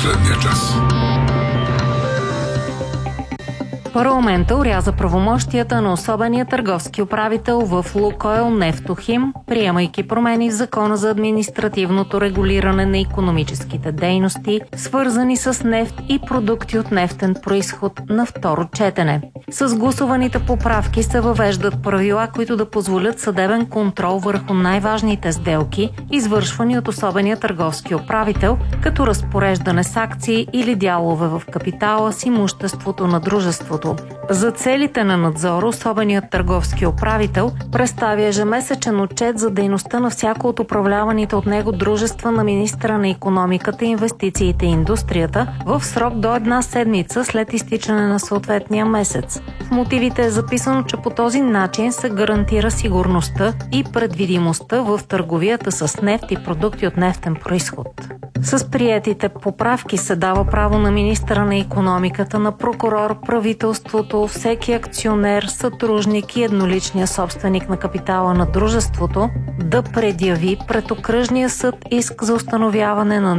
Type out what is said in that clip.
последния час. Парламентът оряза правомощията на особения търговски управител в Лукойл Нефтохим, приемайки промени в Закона за административното регулиране на икономическите дейности, свързани с нефт и продукти от нефтен произход на второ четене. С гласуваните поправки се въвеждат правила, които да позволят съдебен контрол върху най-важните сделки, извършвани от особения търговски управител, като разпореждане с акции или дялове в капитала с имуществото на дружеството. За целите на надзора, особеният търговски управител представя ежемесечен отчет за дейността на всяко от управляваните от него дружества на министъра на икономиката, инвестициите и индустрията в срок до една седмица след изтичане на съответния месец. В мотивите е записано, че по този начин се гарантира сигурността и предвидимостта в търговията с нефт и продукти от нефтен произход. С приетите поправки се дава право на министъра на икономиката, на прокурор, правителството, всеки акционер, съдружник и едноличния собственик на капитала на дружеството да предяви пред окръжния съд иск за установяване на